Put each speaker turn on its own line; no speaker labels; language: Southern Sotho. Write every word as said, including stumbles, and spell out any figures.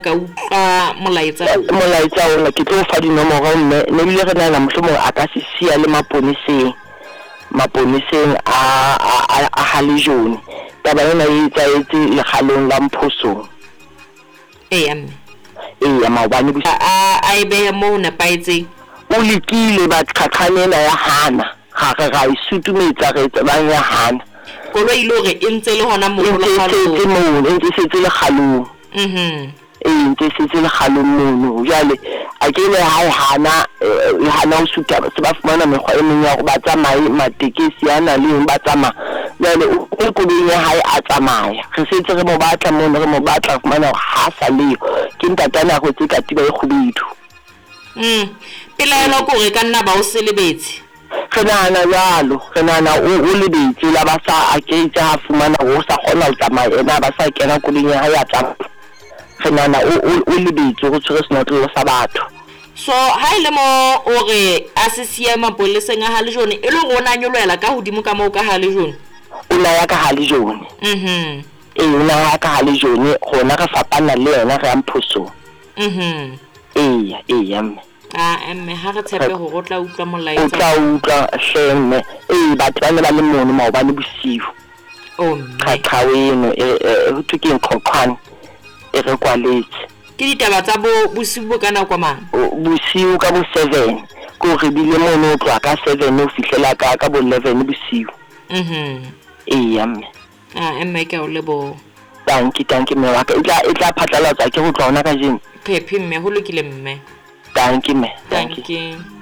ka utlwa molaetsa
molaetsa ona ke tlo fa dinomoro mme ne bile re na mohlomong a ka se sia le maponeseng maponeseng a a a Halejoni taba ena e etsaetse le khalong la Mphosong
eh mme
eh maobane bu
a a ibe mo na paetse
o lekile ba qhaqhanela ya hana ga re ga isutumetsa re tsa ba ya hana
kolo ile re entse le hona mo lo
khalong ke mo ntse setse le khalong
mhm
eh ntse setse le khalong mono jale a ke le ha hana le hana o suta se ba fumana mekgwa e meng ya go ba tsamaye matekesi ana le ba tsama jale o ko le ya hae a tsamaya re setse re mo batla mo re mo batla fumana ha sa le ke ntatana go tse ka tiba e khubidu
mm pelaelo ko re ka nna ba o selebetse
re nana jalo re nana o o lebetse la ba sa a ke tsa fumana o sa kgona ho tsamaya ena ba sa kena ko le ya ya tsamaya re nana o o lebetse go tshwere senotlolo sa batho
so ha ile mo o re a se sia mapoleseng a Halejoni e le rona nyolwela ka hodimo ka mo ka Halejoni
o na ya ka Halejoni
mhm
e una ya ka Halejoni gona re fapana le yena re Mphosong
mhm
e e yam
a emme ha re tshepe go go tla utlwa
o
molaetsa
tla utlwa hlemme e batho ba ne ba le mono maobane bosiu
o
ka khaweno e ho tukeng qoqhwana e re kwaletse
ke ditaba tsa bo bosiu kana kwa mang
bosiu ka bo seven ko re bile mono tloa ka seven o fihlela ka ka bo eleven bosiu
mhm
e yam
a emme ke o lebo
tanki tanki me wa ka itla itla phatlalatsa ke go tloona ka jeng
phephi mme ho lokile mme
tanki me
tanki